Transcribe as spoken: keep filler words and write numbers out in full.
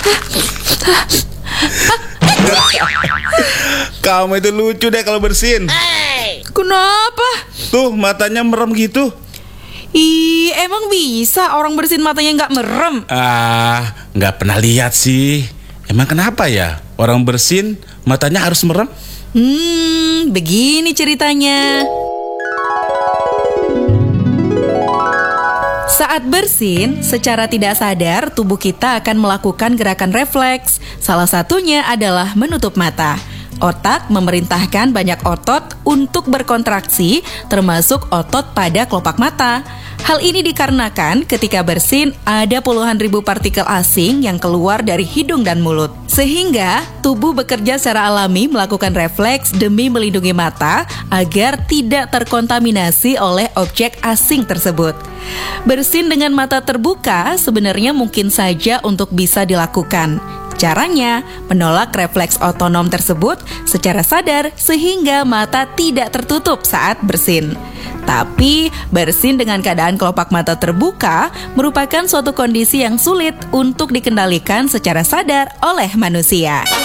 Kamu itu lucu deh kalau bersin. Kenapa? Tuh matanya merem gitu. Ih, emang bisa orang bersin matanya nggak merem? Ah, nggak pernah lihat sih. Emang kenapa ya orang bersin matanya harus merem? Hmm, begini ceritanya. Saat bersin, secara tidak sadar tubuh kita akan melakukan gerakan refleks. Salah satunya adalah menutup mata. Otak memerintahkan banyak otot untuk berkontraksi, termasuk otot pada kelopak mata. Hal ini dikarenakan ketika bersin ada puluhan ribu partikel asing yang keluar dari hidung dan mulut. Sehingga tubuh bekerja secara alami melakukan refleks demi melindungi mata agar tidak terkontaminasi oleh objek asing tersebut. Bersin dengan mata terbuka sebenarnya mungkin saja untuk bisa dilakukan. Caranya, menolak refleks otonom tersebut secara sadar sehingga mata tidak tertutup saat bersin. Tapi, bersin dengan keadaan kelopak mata terbuka merupakan suatu kondisi yang sulit untuk dikendalikan secara sadar oleh manusia.